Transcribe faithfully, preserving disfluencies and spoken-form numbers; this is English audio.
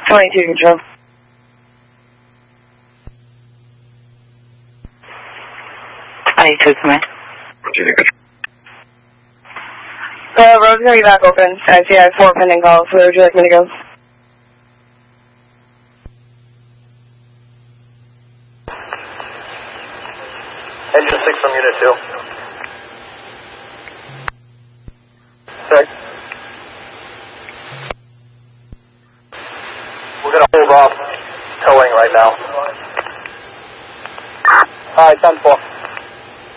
twenty-two control. twenty-two, come in. Uh, road's gonna be back open. I see I have four pending calls. Where would you like me to go? Engine six from unit two. Six. We're gonna hold off towing right now. Alright, ten four.